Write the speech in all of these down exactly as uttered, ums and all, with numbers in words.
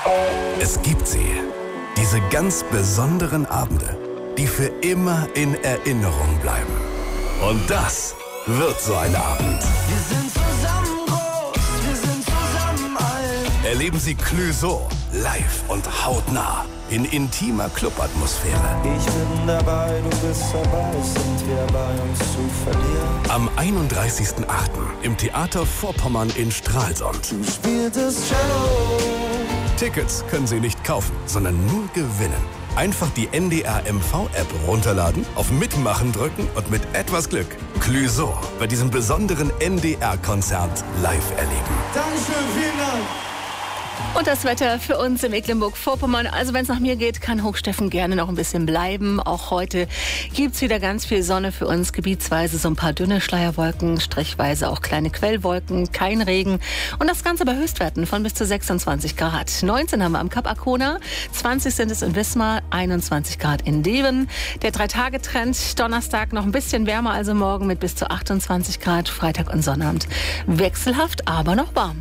Es gibt sie, diese ganz besonderen Abende, die für immer in Erinnerung bleiben. Und das wird so ein Abend. Wir sind zusammen groß, wir sind zusammen alt. Erleben Sie Clouseau live und hautnah in intimer Clubatmosphäre. Ich bin dabei, du bist dabei, sind wir bei uns zu verlieren. Am einunddreißigsten achten im Theater Vorpommern in Stralsund. Du spieltest Cello. Tickets können Sie nicht kaufen, sondern nur gewinnen. Einfach die N D R M V-App runterladen, auf Mitmachen drücken und mit etwas Glück Clouseau bei diesem besonderen N D R-Konzert live erleben. Dankeschön, vielen Dank. Und das Wetter für uns in Mecklenburg-Vorpommern. Also wenn es nach mir geht, kann Hochsteffen gerne noch ein bisschen bleiben. Auch heute gibt's wieder ganz viel Sonne für uns. Gebietsweise so ein paar dünne Schleierwolken, strichweise auch kleine Quellwolken, kein Regen. Und das Ganze bei Höchstwerten von bis zu sechsundzwanzig Grad. neunzehn haben wir am Kap Arkona, zwanzig sind es in Wismar, einundzwanzig Grad in Deven. Der Drei-Tage-Trend, Donnerstag noch ein bisschen wärmer, also morgen mit bis zu achtundzwanzig Grad, Freitag und Sonnabend wechselhaft, aber noch warm.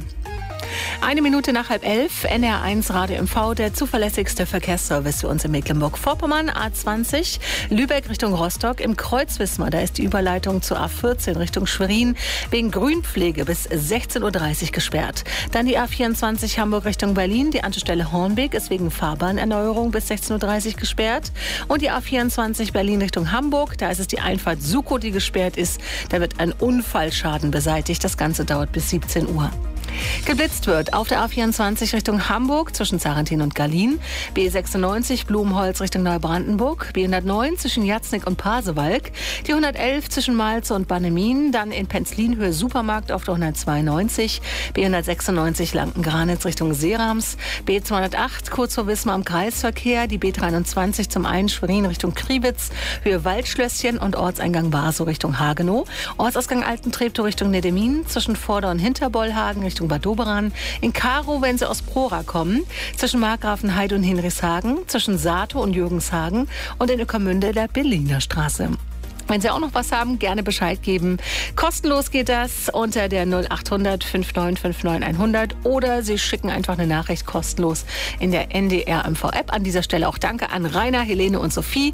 Eine Minute nach halb elf, N R eins Radio M V, der zuverlässigste Verkehrsservice für uns in Mecklenburg-Vorpommern. A zwanzig, Lübeck Richtung Rostock, im Kreuz Wismar, da ist die Überleitung zur A vierzehn Richtung Schwerin wegen Grünpflege bis sechzehn Uhr dreißig gesperrt. Dann die A vierundzwanzig Hamburg Richtung Berlin, die Anschlussstelle Hornbeek ist wegen Fahrbahnerneuerung bis sechzehn Uhr dreißig gesperrt. Und die A vierundzwanzig Berlin Richtung Hamburg, da ist es die Einfahrt Sukow, die gesperrt ist. Da wird ein Unfallschaden beseitigt. Das Ganze dauert bis siebzehn Uhr. Geblitzt wird auf der A vierundzwanzig Richtung Hamburg zwischen Sarrentin und Gallien, B sechsundneunzig Blumenholz Richtung Neubrandenburg, B hundertneun zwischen Jatznick und Pasewalk, die hundertelf zwischen Malze und Bannemin, dann in Penzlin Höhe Supermarkt auf der hundertzweiundneunzig, B hundertsechsundneunzig Lanken-Granitz Richtung Seerams, B zweihundertacht kurz vor Wismar am Kreisverkehr, die B dreiundzwanzig zum einen Schwerin Richtung Kriwitz, Höhe Waldschlösschen und Ortseingang Barsow Richtung Hagenow, Ortsausgang Altentreptow Richtung Nedemin, zwischen Vorder- und Hinterbollhagen Richtung Bad Doberan, in Karow, wenn Sie aus Prora kommen, zwischen Markgrafenheide und Hinrichshagen, zwischen Saato und Jürgenshagen und in Ueckermünde der Berliner Straße. Wenn Sie auch noch was haben, gerne Bescheid geben. Kostenlos geht das unter der null achthundert neunundfünfzig neunundfünfzig hundert oder Sie schicken einfach eine Nachricht kostenlos in der N D R M V-App. An dieser Stelle auch danke an Rainer, Helene und Sophie.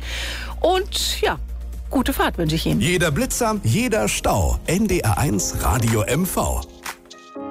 Und ja, gute Fahrt wünsche ich Ihnen. Jeder Blitzer, jeder Stau. N D R eins Radio M V.